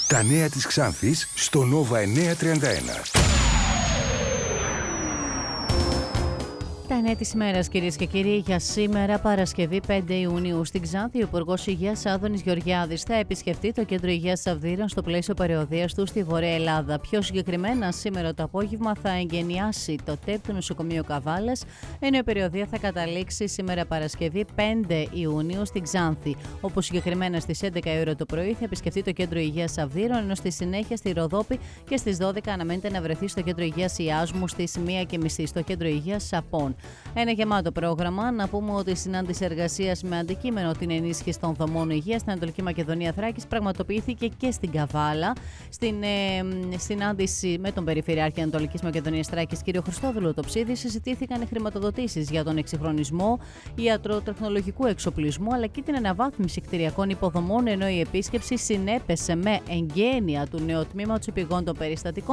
Τα νέα της Ξάνθης στο Nova 931. Τα νέα της ημέρας, κυρίες και κύριοι, για σήμερα, Παρασκευή 5 Ιουνίου. Στην Ξάνθη, ο Υπουργός Υγείας Άδωνης Γεωργιάδης θα επισκεφτεί το Κέντρο Υγείας Αυδείρων στο πλαίσιο περιοδείας του στη Βορεια Ελλάδα. Πιο συγκεκριμένα, σήμερα το απόγευμα θα εγκαινιάσει το ΤΕΠ του Νοσοκομείου Καβάλας, ενώ η περιοδεία θα καταλήξει σήμερα Παρασκευή 5 Ιουνίου στην Ξάνθη. Όπως συγκεκριμένα στις 11 η ώρα το πρωί θα επισκεφτεί το Κέντρο Υγείας Αυδείρων, ενώ στη συνέχεια στη Ροδόπη και στις 12 αναμένεται να βρεθεί στο Κέντρο Υγείας Ιάσμου στις 1:30 στο Κέντρο Υγείας Σαπών. Ένα γεμάτο πρόγραμμα. Να πούμε ότι η συνάντηση εργασίας με αντικείμενο την ενίσχυση των δομών υγείας στην Ανατολική Μακεδονία Θράκης πραγματοποιήθηκε και στην Καβάλα. Στην συνάντηση με τον Περιφερειάρχη Ανατολικής Μακεδονίας Θράκης, κ. Χριστόδουλο Τοψίδη, συζητήθηκαν οι χρηματοδοτήσεις για τον εξυγχρονισμό ιατροτεχνολογικού εξοπλισμού αλλά και την αναβάθμιση κτηριακών υποδομών, ενώ η επίσκεψη συνέπεσε με εγγένεια του νέου τμήματος επιγόντων περιστατικών